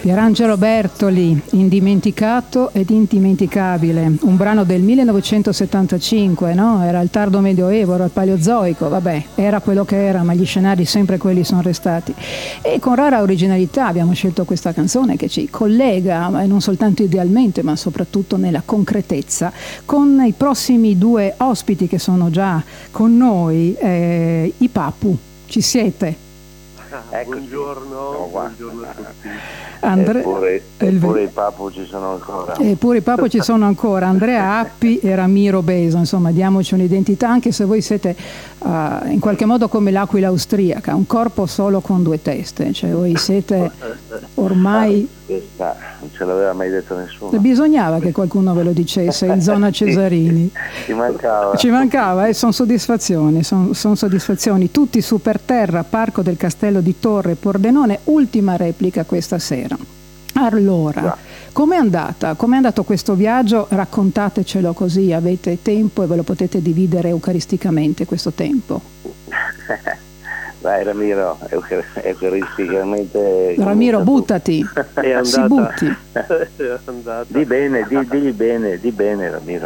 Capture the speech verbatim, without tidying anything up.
Pierangelo Bertoli, Indimenticato ed indimenticabile, un brano del millenovecentosettantacinque, no? Era il tardo medioevo, era il paleozoico, vabbè, era quello che era, ma gli scenari sempre quelli sono restati. E con rara originalità abbiamo scelto questa canzone che ci collega, non soltanto idealmente, ma soprattutto nella concretezza, con i prossimi due ospiti che sono già con noi, eh, i Papu. Ci siete? Ecco, buongiorno, no, buongiorno a tutti. Andre... Eppure, eppure i Papu ci sono ancora. Eppure i Papu ci sono ancora. Andrea Appi e Ramiro Beso, insomma, diamoci un'identità, anche se voi siete uh, in qualche modo come l'aquila austriaca, un corpo solo con due teste, cioè voi siete ormai... Ah, questa non ce l'aveva mai detto nessuno. Bisognava che qualcuno ve lo dicesse in zona Cesarini. Ci mancava. Ci mancava e sono soddisfazioni, sono son soddisfazioni. Tutti su per terra, Parco del Castello di Torre Pordenone, ultima replica questa sera. Allora, com'è andata? Com'è andato questo viaggio? Raccontatecelo così, avete tempo e ve lo potete dividere eucaristicamente questo tempo. Dai Ramiro, eucaristicamente... Ramiro, buttati, è si butti. È andata. Di bene, di, di bene, di bene Ramiro.